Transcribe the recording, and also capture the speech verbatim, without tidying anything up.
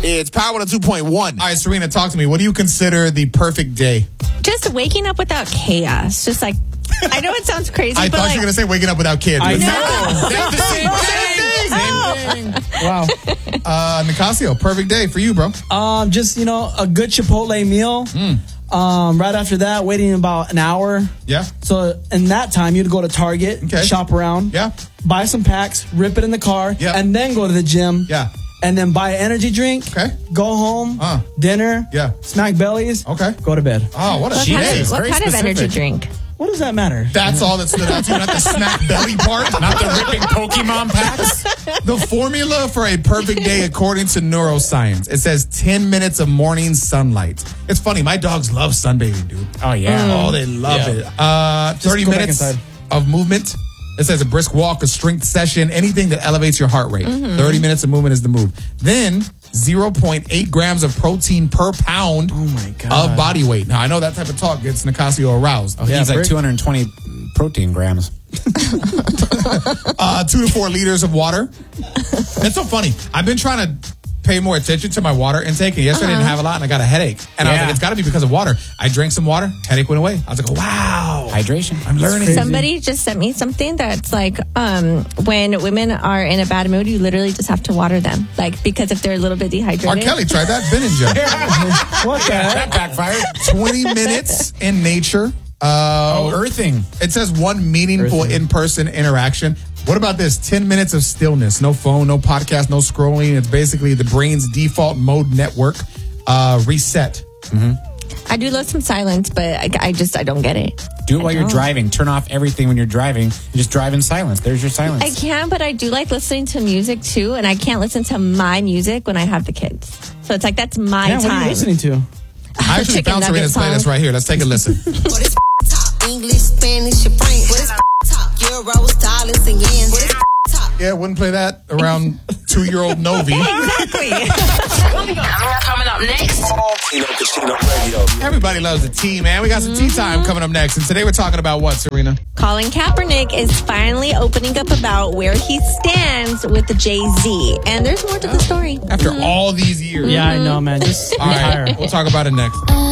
It's Power one oh two point one. All right, Serena, talk to me. What do you consider the perfect day? Just waking up without chaos. Just like, I know it sounds crazy, I but thought like, you were going to say waking up without kids. I That's know. That's the same thing. Same thing. Wow. Uh, Nicasio, perfect day for you, bro. Um, just, you know, a good Chipotle meal. Mm. Um, right after that, waiting about an hour. Yeah. So in that time, you'd go to Target, Okay. shop around, Yeah. buy some packs, rip it in the car, Yeah. and then go to the gym. Yeah. And then buy an energy drink. Okay. Go home. Uh. Dinner. Yeah. Smack bellies. Okay. Go to bed. Oh, what a what day. kind, of, what very kind of energy specific. drink? What does that matter? That's all that stood out to you, not the smack belly part. Not the ripping Pokemon packs. The formula for a perfect day, according to neuroscience, it says ten minutes of morning sunlight. It's funny, my dogs love sunbathing, dude. Oh, yeah. Oh, they love Yeah. it. Uh, thirty go back minutes inside. of movement. It says a brisk walk, a strength session, anything that elevates your heart rate. thirty minutes of movement is the move. Then zero point eight grams of protein per pound Oh my God. of body weight. Now, I know that type of talk gets Nicasio aroused. Oh, Yeah, he's like Brick. two hundred twenty protein grams. Uh, two to four liters of water. It's so funny. I've been trying to pay more attention to my water intake, and yesterday I didn't have a lot, and I got a headache. And I was Yeah. like, it's got to be because of water. I drank some water, headache went away. I was like, wow. Hydration. I'm learning. Somebody just sent me something that's like, um, when women are in a bad mood, you literally just have to water them. Like, because if they're a little bit dehydrated. R. Kelly tried that. Ben and Joe. What the heck? That backfired. twenty minutes in nature. Uh, Oh, earthing. It says one meaningful Earthing. in-person interaction. What about this? ten minutes of stillness. No phone, no podcast, no scrolling. It's basically the brain's default mode network uh, reset. I do love some silence, but I, I just, I don't get it. Do it while I you're don't. driving. Turn off everything when you're driving. And just drive in silence. There's your silence. I can, but I do like listening to music too, and I can't listen to my music when I have the kids. So it's like, that's my Yeah, time. what are you listening to? I actually Chicken found nugget Serena's song. playlist right here. Let's take a listen. What is top? English, Spanish, and French. What is top? Euros, dollars, and yens. What is top? Yeah, wouldn't play that around two-year-old Novi. Exactly. Coming up next. Tino Casino Radio. Everybody loves the tea, man. We got some tea time coming up next. And today we're talking about what, Serena? Colin Kaepernick is finally opening up about where he stands with the Jay-Z. And there's more to the story. After all these years. Yeah, I know, man. Just All retire. right, we'll talk about it next.